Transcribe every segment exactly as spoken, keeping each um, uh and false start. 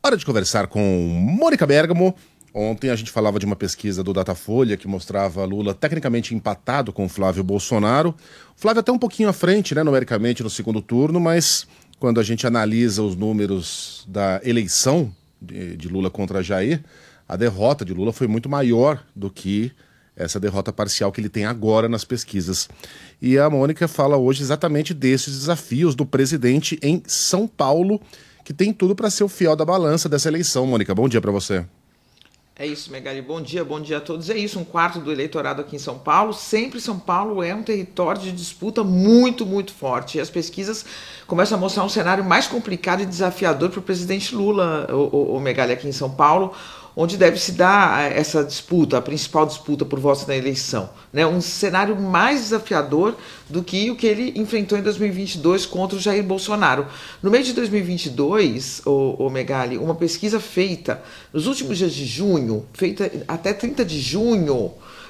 Hora de conversar com Mônica Bergamo. Ontem a gente falava de uma pesquisa do Datafolha que mostrava Lula tecnicamente empatado com Flávio Bolsonaro. Flávio até um pouquinho à frente, né, numericamente, no segundo turno, mas quando a gente analisa os números da eleição de, de Lula contra Jair, a derrota de Lula foi muito maior do que essa derrota parcial que ele tem agora nas pesquisas. E a Mônica fala hoje exatamente desses desafios do presidente em São Paulo, que tem tudo para ser o fiel da balança dessa eleição. Mônica, bom dia para você. É isso, Megali. Bom dia, bom dia a todos. É isso, um quarto do eleitorado aqui em São Paulo. Sempre São Paulo é um território de disputa muito, muito forte. E as pesquisas começam a mostrar um cenário mais complicado e desafiador para o presidente Lula, o, o, o Megali, aqui em São Paulo, onde deve se dar essa disputa, a principal disputa por votos na eleição. Né? Um cenário mais desafiador do que o que ele enfrentou em dois mil e vinte e dois contra o Jair Bolsonaro. No mês de dois mil e vinte e dois, o, o Megali, uma pesquisa feita nos últimos dias de junho, feita até trinta de junho,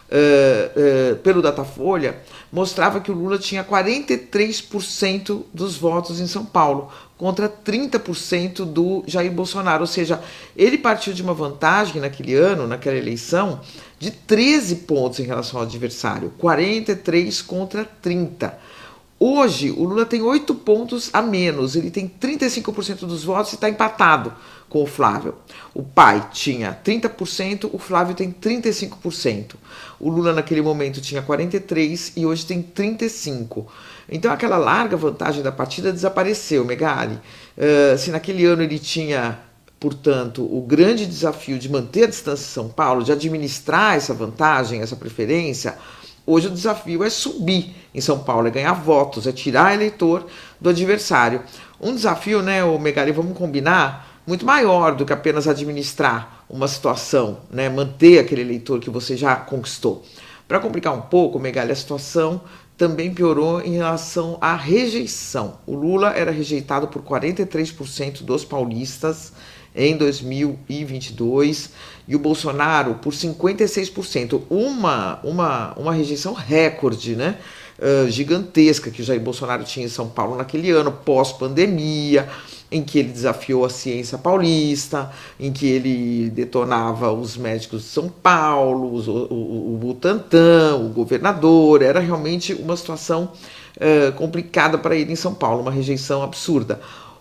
Uh, uh, pelo Datafolha, mostrava que o Lula tinha quarenta e três por cento dos votos em São Paulo, contra trinta por cento do Jair Bolsonaro. Ou seja, ele partiu de uma vantagem naquele ano, naquela eleição, de treze pontos em relação ao adversário, quarenta e três contra trinta. Hoje, o Lula tem oito pontos a menos, ele tem trinta e cinco por cento dos votos e está empatado com o Flávio. O pai tinha trinta por cento, o Flávio tem trinta e cinco por cento. O Lula naquele momento tinha quarenta e três por cento e hoje tem trinta e cinco por cento. Então aquela larga vantagem da partida desapareceu, Megali. Uh, se naquele ano ele tinha, portanto, o grande desafio de manter a distância de São Paulo, de administrar essa vantagem, essa preferência, hoje o desafio é subir em São Paulo, é ganhar votos, é tirar eleitor do adversário. Um desafio, né, o Megali, vamos combinar, muito maior do que apenas administrar uma situação, né, manter aquele eleitor que você já conquistou. Para complicar um pouco, Megali, a situação também piorou em relação à rejeição. O Lula era rejeitado por quarenta e três por cento dos paulistas em dois mil e vinte e dois e o Bolsonaro por cinquenta e seis por cento. Uma, uma, uma rejeição recorde, né? Uh, gigantesca que o Jair Bolsonaro tinha em São Paulo naquele ano, pós-pandemia, em que ele desafiou a ciência paulista, em que ele detonava os médicos de São Paulo, os, o, o, o Butantan, o governador. Era realmente uma situação uh, complicada para ele em São Paulo, uma rejeição absurda.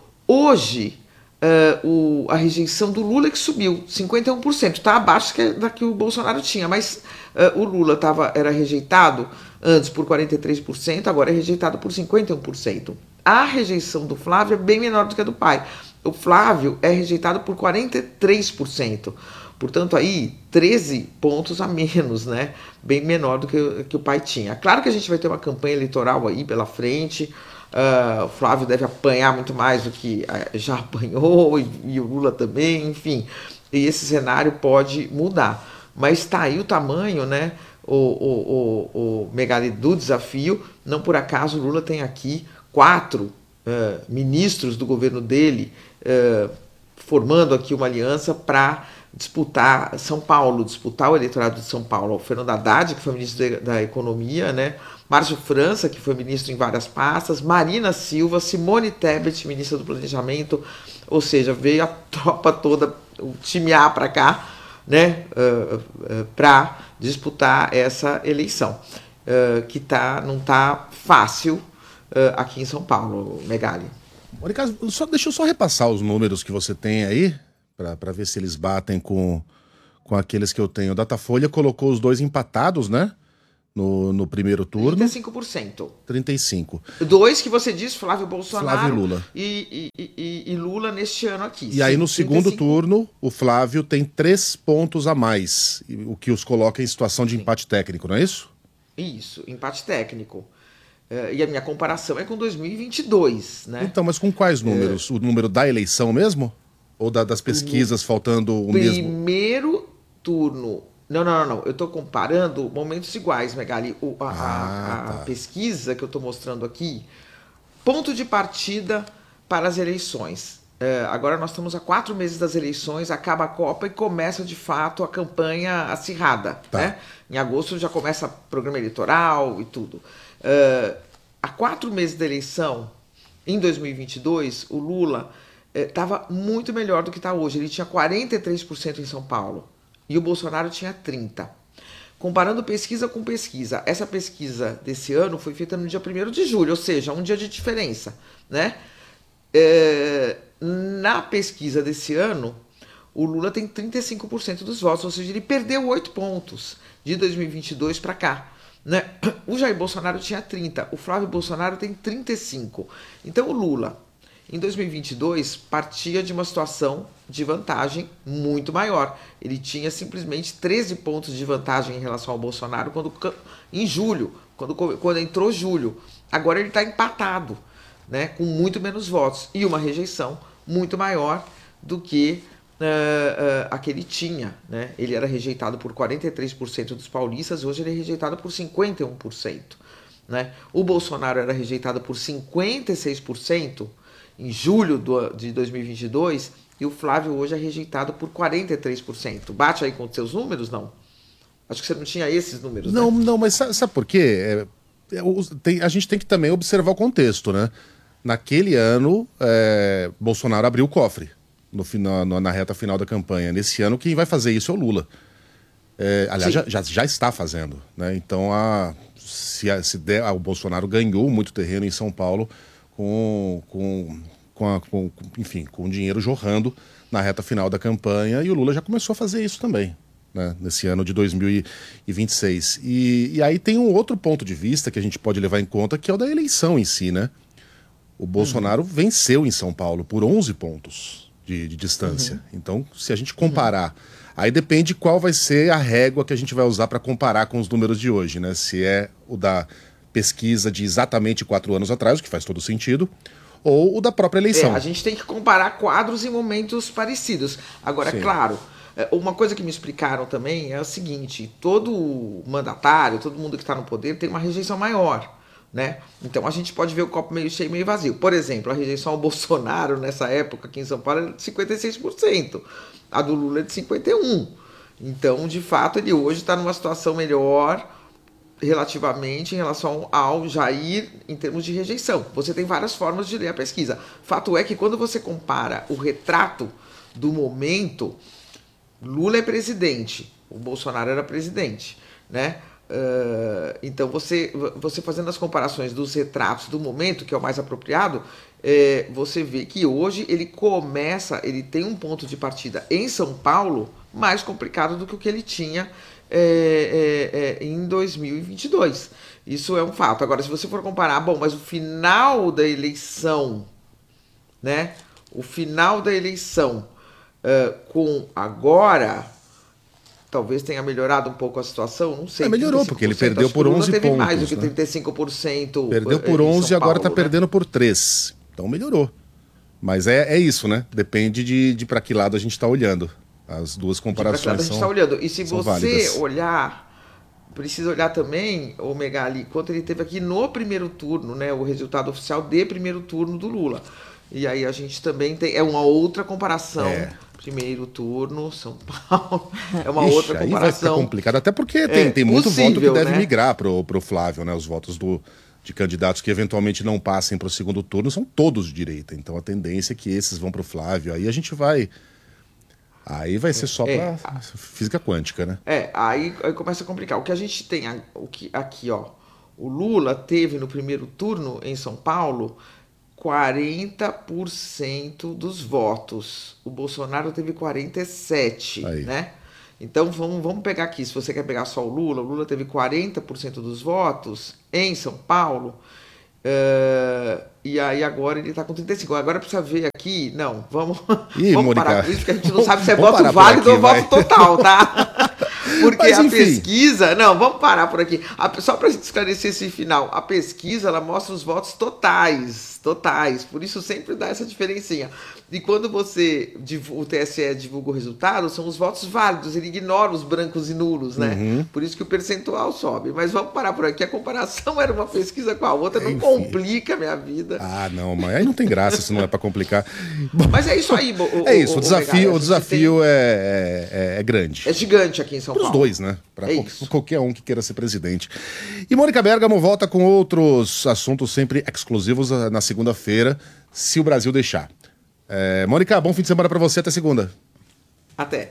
Hoje, Uh, o, a rejeição do Lula que subiu, cinquenta e um por cento, está abaixo que, da que o Bolsonaro tinha, mas uh, o Lula tava, era rejeitado antes por quarenta e três por cento, agora é rejeitado por cinquenta e um por cento. A rejeição do Flávio é bem menor do que a do pai. O Flávio é rejeitado por quarenta e três por cento, portanto aí treze pontos a menos, né? Bem menor do que, que o pai tinha. Claro que a gente vai ter uma campanha eleitoral aí pela frente. Uh, o Flávio deve apanhar muito mais do que uh, já apanhou, e, e o Lula também, enfim, e esse cenário pode mudar, mas está aí o tamanho, né, o, o, o, o Megali, do desafio. Não por acaso o Lula tem aqui quatro uh, ministros do governo dele uh, formando aqui uma aliança para disputar São Paulo, disputar o eleitorado de São Paulo. O Fernando Haddad, que foi ministro de, da Economia, né? Márcio França, que foi ministro em várias pastas, Marina Silva, Simone Tebet, ministra do Planejamento, ou seja, veio a tropa toda, o time A para cá, né? Uh, uh, para disputar essa eleição, uh, que tá, não está fácil uh, aqui em São Paulo, Megali. Mônica, só, deixa eu só repassar os números que você tem aí, para ver se eles batem com, com aqueles que eu tenho. O Datafolha colocou os dois empatados, né? No, no primeiro turno. trinta e cinco por cento. trinta e cinco por cento. Dois que você disse, Flávio Bolsonaro Flávio e Lula. E, e, e, e Lula neste ano aqui. E Sim, aí no segundo trinta e cinco... turno, o Flávio tem três pontos a mais, o que os coloca em situação de Sim. empate técnico, não é isso? Isso, empate técnico. Uh, e a minha comparação é com dois mil e vinte e dois, né? Então, mas com quais números? É... O número da eleição mesmo? Ou da, das pesquisas no faltando o primeiro mesmo? Primeiro turno. Não, não, não, não. Eu estou comparando momentos iguais, Megali. O, a, ah, a, a tá. pesquisa que eu estou mostrando aqui, ponto de partida para as eleições. É, agora nós estamos a quatro meses das eleições, acaba a Copa e começa de fato a campanha acirrada. Tá. Né? Em agosto já começa programa eleitoral e tudo. É, há quatro meses da eleição, em dois mil e vinte e dois, o Lula estava muito melhor do que está hoje. Ele tinha quarenta e três por cento em São Paulo e o Bolsonaro tinha trinta por cento. Comparando pesquisa com pesquisa, essa pesquisa desse ano foi feita no dia primeiro de julho, ou seja, um dia de diferença, né? É, na pesquisa desse ano, o Lula tem trinta e cinco por cento dos votos, ou seja, ele perdeu oito pontos de dois mil e vinte e dois para cá, né? O Jair Bolsonaro tinha trinta, o Flávio Bolsonaro tem trinta e cinco. Então o Lula, em dois mil e vinte e dois, partia de uma situação de vantagem muito maior. Ele tinha simplesmente treze pontos de vantagem em relação ao Bolsonaro quando, em julho, quando, quando entrou julho. Agora ele está empatado, né, com muito menos votos e uma rejeição muito maior do que uh, uh, a que ele tinha, né? Ele era rejeitado por quarenta e três por cento dos paulistas, hoje ele é rejeitado por cinquenta e um por cento. Né? O Bolsonaro era rejeitado por cinquenta e seis por cento em julho do, de dois mil e vinte e dois, e o Flávio hoje é rejeitado por quarenta e três por cento. Bate aí com os seus números, não? Acho que você não tinha esses números, Não, né? não, mas sabe, sabe por quê? É, é, tem, a gente tem que também observar o contexto, né? Naquele ano, é, Bolsonaro abriu o cofre no final, na reta final da campanha. Nesse ano, quem vai fazer isso é o Lula. É, aliás, já, já, já está fazendo, né? Então, a, se, a, se der, a, o Bolsonaro ganhou muito terreno em São Paulo com, com, com, a, com, enfim, com o dinheiro jorrando na reta final da campanha, e o Lula já começou a fazer isso também, né, nesse ano de dois mil e vinte e seis. E, e aí tem um outro ponto de vista que a gente pode levar em conta, que é o da eleição em si, né? O Bolsonaro uhum. venceu em São Paulo por onze pontos de, de distância. Uhum. Então, se a gente comparar, uhum. aí depende qual vai ser a régua que a gente vai usar para comparar com os números de hoje, né? Se é o da pesquisa de exatamente quatro anos atrás, o que faz todo sentido, ou o da própria eleição. É, a gente tem que comparar quadros em momentos parecidos. Agora, Sim. claro, uma coisa que me explicaram também é o seguinte: todo mandatário, todo mundo que está no poder tem uma rejeição maior, né? Então a gente pode ver o copo meio cheio, meio vazio. Por exemplo, a rejeição ao Bolsonaro nessa época aqui em São Paulo é de cinquenta e seis por cento, a do Lula é de cinquenta e um por cento. Então, de fato, ele hoje está numa situação melhor relativamente em relação ao Jair em termos de rejeição. Você tem várias formas de ler a pesquisa. Fato é que quando você compara o retrato do momento, Lula é presidente, o Bolsonaro era presidente, né? Uh, então você, você fazendo as comparações dos retratos do momento, que é o mais apropriado, é, você vê que hoje ele começa, ele tem um ponto de partida em São Paulo mais complicado do que o que ele tinha É, é, é, em dois mil e vinte e dois. Isso é um fato. Agora, se você for comparar, bom, mas o final da eleição, né? O final da eleição uh, com agora, talvez tenha melhorado um pouco a situação, não sei. É, melhorou, porque ele perdeu por onze teve pontos. mais do que né? trinta e cinco por cento. Perdeu por onze e agora está né? perdendo por três. Então melhorou. Mas é, é isso, né? Depende de, de para que lado a gente está olhando. As duas comparações são, a gente está olhando. E se você válidas. olhar, precisa olhar também, o Megali, quanto ele teve aqui no primeiro turno, né? O resultado oficial de primeiro turno do Lula. E aí a gente também tem. É uma outra comparação. É. Primeiro turno, São Paulo. É uma Ixi, outra comparação. Aí vai ficar complicado, até porque tem, é, tem muito possível, voto que deve né? migrar pro, pro Flávio, né? Os votos do, de candidatos que eventualmente não passem para o segundo turno são todos de direita. Então a tendência é que esses vão pro Flávio. Aí a gente vai. Aí vai ser só é, para física quântica, né? É, aí, aí começa a complicar. O que a gente tem o que, aqui, ó. O Lula teve no primeiro turno em São Paulo quarenta por cento dos votos. O Bolsonaro teve quarenta e sete por cento, aí. Né? Então vamos, vamos pegar aqui. Se você quer pegar só o Lula, o Lula teve quarenta por cento dos votos em São Paulo. Uh, e aí agora ele tá com trinta e cinco. Agora precisa ver aqui. Não, vamos, Ih, vamos Mônica, parar com isso, porque a gente não sabe se é voto válido aqui, ou vai. voto total, tá? Porque Mas, a enfim. pesquisa... Não, vamos parar por aqui. A, só para esclarecer esse final. A pesquisa, ela mostra os votos totais. Totais. Por isso sempre dá essa diferencinha. E quando você... O T S E divulga o resultado, são os votos válidos. Ele ignora os brancos e nulos, né? Uhum. Por isso que o percentual sobe. Mas vamos parar por aqui. A comparação era uma pesquisa com a outra. Não Enfim. complica a minha vida. Ah, não. Mas aí não tem graça se não é para complicar. Bom, mas é isso aí. O, é isso. O, o desafio, Megali, o desafio tem... é, é, é grande. É gigante aqui em São Paulo. Para os dois, né? Para é qual, qualquer um que queira ser presidente. E Mônica Bergamo volta com outros assuntos sempre exclusivos na segunda-feira, se o Brasil deixar. É, Mônica, bom fim de semana para você, até segunda. Até.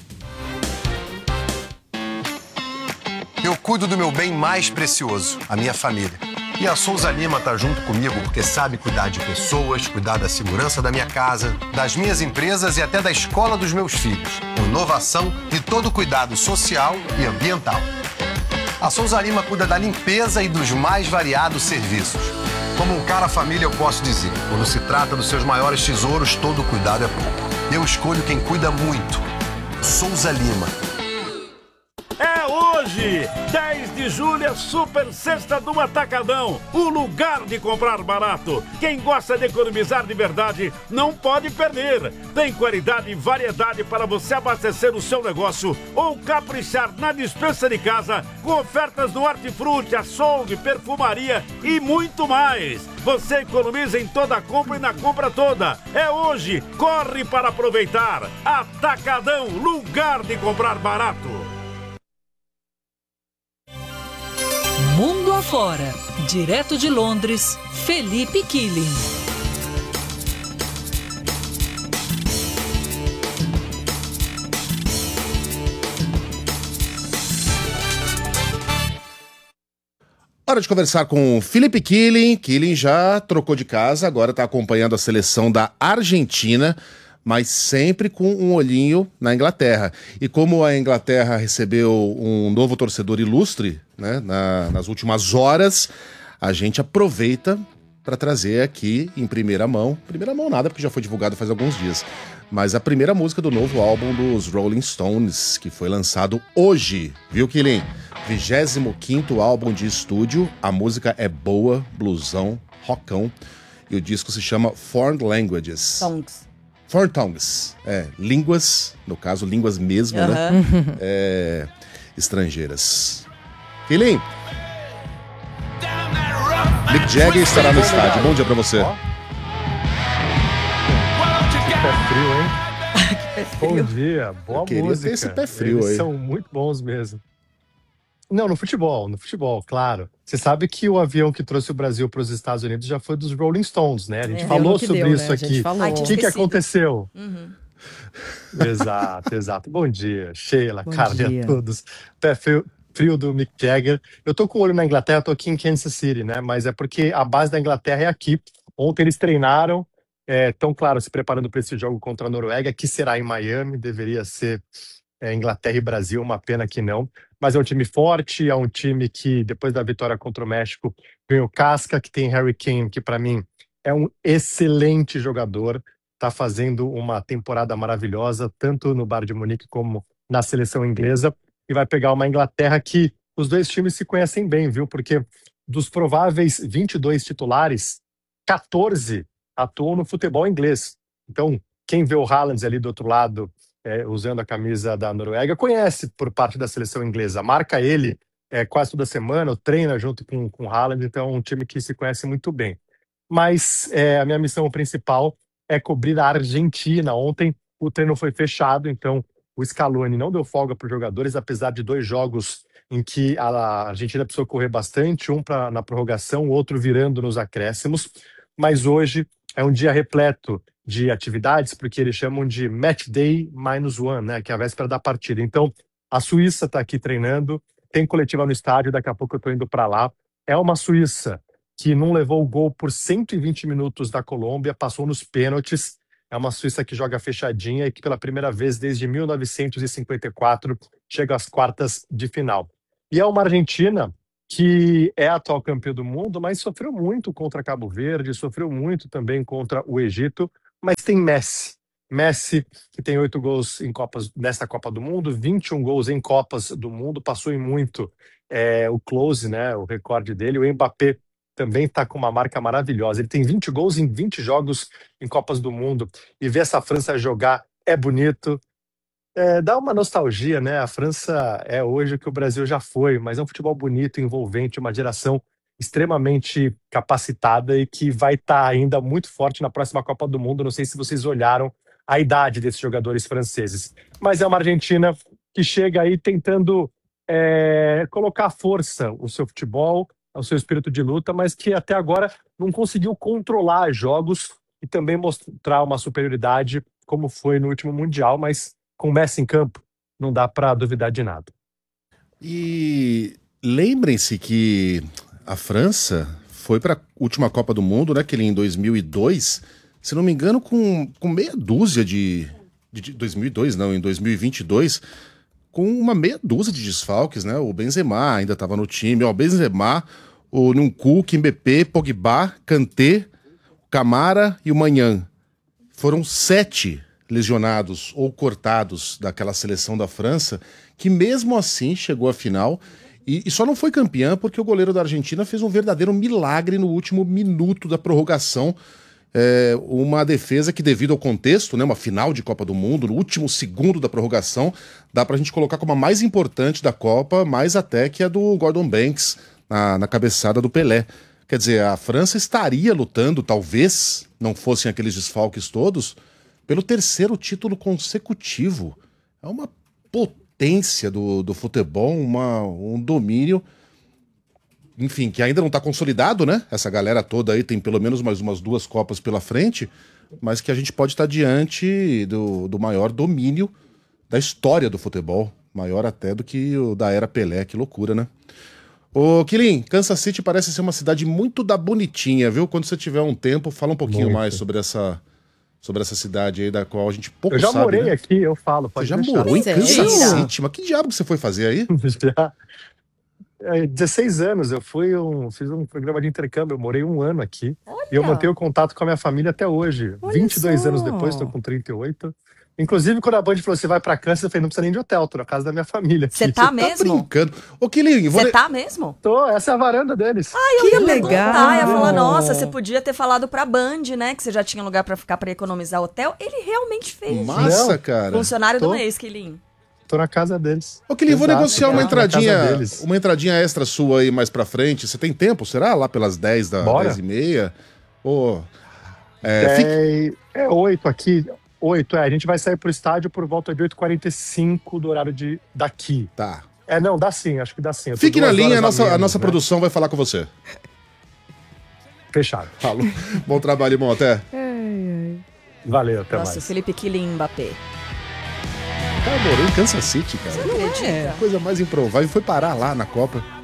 Eu cuido do meu bem mais precioso, a minha família. E a Souza Lima tá junto comigo porque sabe cuidar de pessoas, cuidar da segurança da minha casa, das minhas empresas e até da escola dos meus filhos. Com inovação e todo cuidado social e ambiental. A Souza Lima cuida da limpeza e dos mais variados serviços. Como um cara família, eu posso dizer, quando se trata dos seus maiores tesouros, todo cuidado é pouco. Eu escolho quem cuida muito. Souza Lima. É hoje, dez de julho, é Super Sexta do Atacadão, o lugar de comprar barato. Quem gosta de economizar de verdade não pode perder. Tem qualidade e variedade para você abastecer o seu negócio ou caprichar na despensa de casa com ofertas no hortifruti, açougue, perfumaria e muito mais. Você economiza em toda a compra e na compra toda. É hoje, corre para aproveitar. Atacadão, lugar de comprar barato. Mundo afora, direto de Londres, Felipe Killing. Hora de conversar com Felipe Killing. Killing já trocou de casa, agora está acompanhando a seleção da Argentina, mas sempre com um olhinho na Inglaterra. E como a Inglaterra recebeu um novo torcedor ilustre, né, na, nas últimas horas, a gente aproveita para trazer aqui em primeira mão, primeira mão nada, porque já foi divulgado faz alguns dias, mas a primeira música do novo álbum dos Rolling Stones, que foi lançado hoje, viu, Killing? vigésimo quinto álbum de estúdio, a música é boa, blusão, rockão, e o disco se chama Foreign Languages. Songs. Foreign Tongues, é, línguas, no caso, línguas mesmo, uhum. né? É, estrangeiras. Killing, Mick Jagger estará no estádio. Bom dia pra você. Que pé frio, hein? Que pé frio. Bom dia, boa Eu queria música. ter esse pé frio Eles aí. são muito bons mesmo. Não, no futebol, no futebol, claro. Você sabe que o avião que trouxe o Brasil para os Estados Unidos já foi dos Rolling Stones, né? A gente É, falou que sobre deu, isso né? A gente aqui. falou. O Ai, tinha que, que esquecido. aconteceu? Uhum. Exato, exato. Bom dia, Sheila, Bom Carla, dia. a todos. Pé frio, frio do Mick Jagger. Eu tô com o olho na Inglaterra, tô aqui em Kansas City, né? Mas é porque a base da Inglaterra é aqui. Ontem eles treinaram, estão, claro, se preparando para esse jogo contra a Noruega, que será em Miami, deveria ser é, Inglaterra e Brasil, uma pena que não. Mas é um time forte, é um time que, depois da vitória contra o México, ganhou casca, que tem Harry Kane, que para mim é um excelente jogador, está fazendo uma temporada maravilhosa, tanto no Bayern de Munique como na seleção inglesa, e vai pegar uma Inglaterra que os dois times se conhecem bem, viu? Porque dos prováveis vinte e dois titulares, quatorze atuam no futebol inglês. Então, quem vê o Haaland ali do outro lado, é, usando a camisa da Noruega, conhece por parte da seleção inglesa, marca ele é, quase toda semana, treina junto com, com o Haaland, então é um time que se conhece muito bem. Mas é, a minha missão principal é cobrir a Argentina. Ontem o treino foi fechado, então o Scaloni não deu folga para os jogadores, apesar de dois jogos em que a Argentina precisou correr bastante, um pra, na prorrogação, o outro virando nos acréscimos. Mas hoje é um dia repleto de atividades, porque eles chamam de Match Day Minus One, né, que é a véspera da partida. Então, a Suíça está aqui treinando, tem coletiva no estádio, daqui a pouco eu estou indo para lá. É uma Suíça que não levou o gol por cento e vinte minutos da Colômbia, passou nos pênaltis. É uma Suíça que joga fechadinha e que pela primeira vez desde mil novecentos e cinquenta e quatro chega às quartas de final. E é uma Argentina que é atual campeã do mundo, mas sofreu muito contra Cabo Verde, sofreu muito também contra o Egito, mas tem Messi. Messi, que tem oito gols em Copas, nesta Copa do Mundo, vinte e um gols em Copas do Mundo, passou em muito é, o close, né, o recorde dele. O Mbappé também está com uma marca maravilhosa. Ele tem vinte gols em vinte jogos em Copas do Mundo. E ver essa França jogar é bonito. É, dá uma nostalgia, né? A França é hoje o que o Brasil já foi, mas é um futebol bonito, envolvente, uma geração extremamente capacitada e que vai estar tá ainda muito forte na próxima Copa do Mundo. Não sei se vocês olharam a idade desses jogadores franceses, mas é uma Argentina que chega aí tentando é, colocar à força o seu futebol, o seu espírito de luta, mas que até agora não conseguiu controlar jogos e também mostrar uma superioridade como foi no último Mundial, mas com o Messi em campo, não dá para duvidar de nada. E lembrem-se que a França foi para a última Copa do Mundo, né, que ele em dois mil e dois, se não me engano, com, com meia dúzia de, de, de... dois mil e dois, não, em dois mil e vinte e dois, com uma meia dúzia de desfalques, né? O Benzema ainda estava no time, ó, o Benzema, o Nkunku, Mbappé, Pogba, Kanté, Camara e o Manhan. Foram sete lesionados ou cortados daquela seleção da França, que mesmo assim chegou à final e, e só não foi campeã porque o goleiro da Argentina fez um verdadeiro milagre no último minuto da prorrogação. É, uma defesa que, devido ao contexto, né, uma final de Copa do Mundo, no último segundo da prorrogação, dá pra gente colocar como a mais importante da Copa, mais até que a do Gordon Banks na, na cabeçada do Pelé. Quer dizer, a França estaria lutando, talvez não fossem aqueles desfalques todos, pelo terceiro título consecutivo. É uma potência do, do futebol, uma, um domínio, enfim, que ainda não está consolidado, né? Essa galera toda aí tem pelo menos mais umas duas Copas pela frente, mas que a gente pode estar diante do, do maior domínio da história do futebol, maior até do que o da era Pelé, que loucura, né? Ô, Quilin, Kansas City parece ser uma cidade muito da bonitinha, viu? Quando você tiver um tempo, fala um pouquinho Muito. mais sobre essa, sobre essa cidade aí, da qual a gente pouco Eu já sabe, morei né? aqui, eu falo. Você Pode já deixar. morou em Sério? Kansas City? Mas que diabo que você foi fazer aí? Já. É, dezesseis anos, eu fui um, fiz um programa de intercâmbio, eu morei um ano aqui. E eu mantenho contato com a minha família até hoje. Olha vinte e dois só. anos depois, estou com trinta e oito. Inclusive, quando a Band falou, você vai pra Kansas, eu falei, não precisa nem de hotel, tô na casa da minha família aqui. Você tá Tá mesmo? brincando. Ô, Quilin, vou... Você tá mesmo? Tô, essa é a varanda deles. Eu Que ia legal. perguntar, ia falar, nossa, você podia ter falado pra Band, né? Que você já tinha lugar pra ficar pra economizar hotel. Ele realmente fez. Massa, Não, cara. Funcionário do Tô. mês, Quilin. Tô na casa deles. Ô, Quilin, vou Exato, negociar uma exato, na casa entradinha, deles. uma entradinha extra sua aí mais pra frente. Você tem tempo, será? Lá pelas dez da Bora. dez e meia? Ô, é, fique- É, é oito aqui. Oito, é. A gente vai sair pro estádio por volta de oito e quarenta e cinco do horário de, daqui. Tá. É, não, dá sim, acho que dá sim. Eu tô Fique na duas linha, a horas nossa, menos, a nossa né? produção vai falar com você. Fechado. Falou. Bom trabalho, irmão. Até. Valeu, até Nossa, mais. Felipe Quilin Mbappé. O cara morou em Kansas City, cara. Acredita? Coisa mais improvável. Foi parar lá na Copa.